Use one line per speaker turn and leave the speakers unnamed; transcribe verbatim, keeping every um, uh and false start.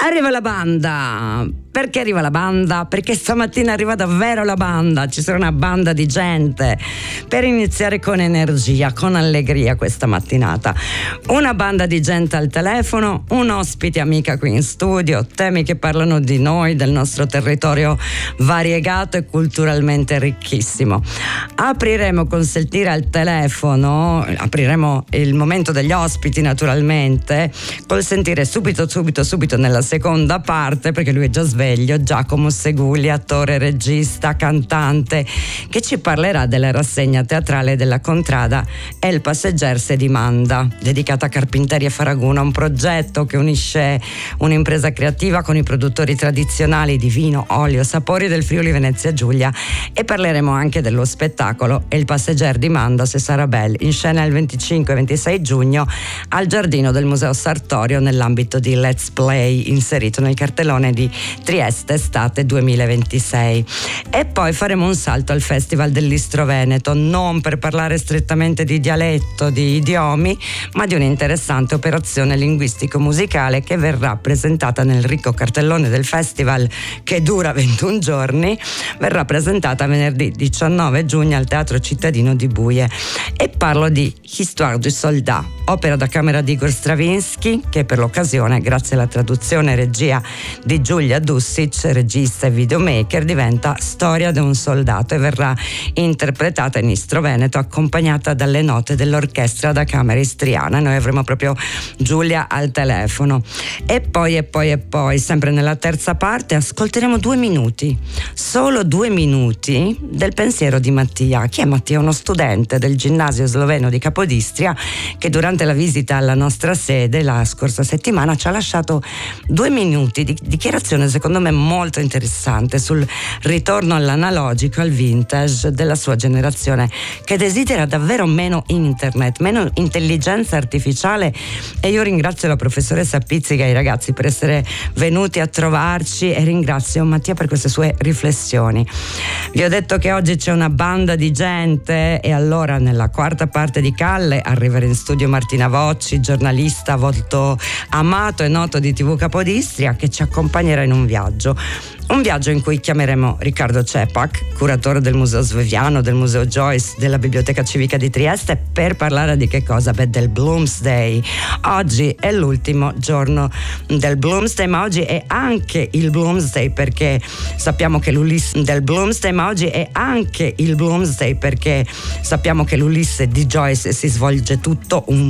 Arriva la banda. Perché arriva la banda? Perché stamattina arriva davvero la banda. Ci sarà una banda di gente per iniziare con energia, con allegria questa mattinata. Una banda di gente al telefono, un ospite amica qui in studio, temi che parlano di noi, del nostro territorio variegato e culturalmente ricchissimo. Apriremo con Sentire al telefono, apriremo il momento degli ospiti naturalmente, col sentire subito subito subito nella seconda parte, perché lui è già sveglio, Giacomo Seguli, attore, regista, cantante, che ci parlerà della rassegna teatrale della Contrada El Passeggerse di Manda, dedicata a Carpinteri e Faraguna, un progetto che unisce un'impresa creativa con i produttori tradizionali di vino, olio, sapori del Friuli Venezia Giulia, e parleremo anche dello spettacolo El Passegger di Manda se sarà bel, in scena il venticinque e ventisei giugno al giardino del Museo Sartorio nell'ambito di Let's Play, inserito nel cartellone di Trieste Estate duemilaventisei. E poi faremo un salto al Festival dell'Istro Veneto, non per parlare strettamente di dialetto, di idiomi, ma di un'interessante operazione linguistico-musicale che verrà presentata nel ricco cartellone del festival, che dura ventuno giorni. Verrà presentata venerdì diciannove giugno al Teatro Cittadino di Buie, e parlo di Histoire du Soldat, opera da camera di Igor Stravinsky, che per l'occasione, grazie alla traduzione e regia di Giulia Dusic, regista e videomaker, diventa Storia di un soldato e verrà interpretata in Istro Veneto accompagnata dalle note dell'orchestra da camera istriana. Noi avremo proprio Giulia al telefono. E poi e poi e poi sempre nella terza parte ascolteremo due minuti, solo due minuti del pensiero di Mattia. Chi è Mattia? Uno studente del ginnasio sloveno di Capodistria che durante la visita alla nostra sede la scorsa settimana ci ha lasciato due minuti di dichiarazione secondo me molto interessante sul ritorno all'analogico, al vintage della sua generazione, che desidera davvero meno internet, meno intelligenza artificiale. E io ringrazio la professoressa Pizzica e i ragazzi per essere venuti a trovarci, e ringrazio Mattia per queste sue riflessioni. Vi ho detto che oggi c'è una banda di gente, e allora nella quarta parte di Calle arriverà in studio Martina Vocci, giornalista molto amato e noto di tivù Capodistria, che ci accompagnerà in un viaggio. Un viaggio in cui chiameremo Riccardo Cepac, curatore del Museo Sveviano, del Museo Joyce, della Biblioteca Civica di Trieste, per parlare di che cosa? Beh, del Bloomsday. Oggi è l'ultimo giorno del Bloomsday, ma oggi è anche il Bloomsday perché sappiamo che l'Ulisse del Bloomsday, ma oggi è anche il Bloomsday perché sappiamo che l'Ulisse di Joyce si svolge tutto un